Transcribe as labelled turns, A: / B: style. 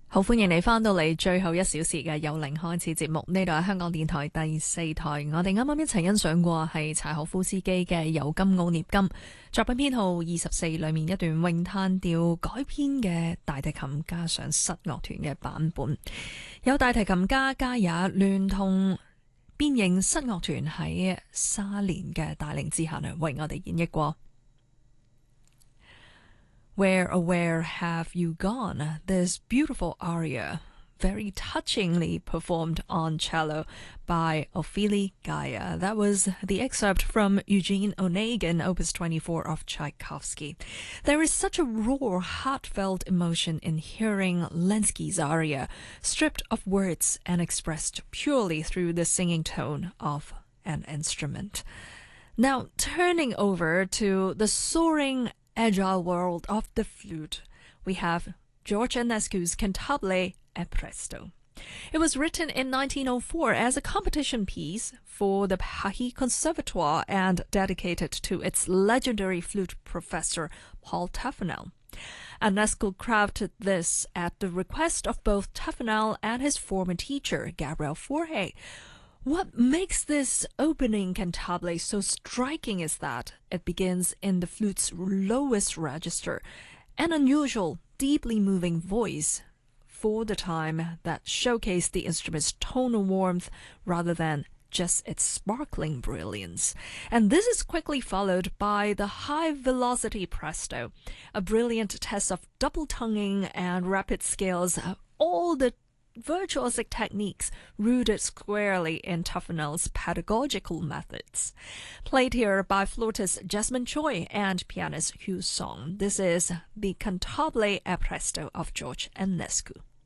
A: 好歡迎你返到嚟最後一小時嘅由零開始節目，呢度係香港電台第4台。我哋啱啱一齊欣賞過係柴可夫斯基嘅《尤金奧涅金》作品編號24裏面一段詠嘆調改編嘅大提琴加上室樂團嘅版本，有大提琴家加也聯同變形室樂團喺沙連嘅帶領之下為我哋演繹過。Where, oh where have you gone? This beautiful aria, very touchingly performed on cello by Ophélie Gaia. That was the excerpt from Eugene Onegin, Opus 24 of Tchaikovsky. There is such a raw, heartfelt emotion in hearing Lenski's aria, stripped of words and expressed purely through the singing tone of an instrument. Now, turning over to the soaring agile world of the flute, we have George Enescu's Cantabile et Presto. It was written in 1904 as a competition piece for the Paris Conservatoire and dedicated to its legendary flute professor Paul Tufnell. Enescu crafted this at the request of both Tufnell and his former teacher, Gabriel Fauré. What makes this opening cantabile so striking is that it begins in the flute's lowest register, an unusual, deeply moving voice for the time that showcased the instrument's tonal warmth rather than just its sparkling brilliance. And this is quickly followed by the high-velocity presto, a brilliant test of double tonguing and rapid scales, all the virtuosic techniques rooted squarely in Tufnell's pedagogical methods. Played here by flautist Jasmine Choi and pianist Hugh Song. This is the Cantabile et Presto of George Enescu.